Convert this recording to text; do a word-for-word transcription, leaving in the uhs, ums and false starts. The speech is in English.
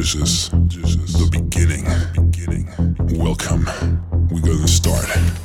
This is the beginning. Welcome. We're gonna start.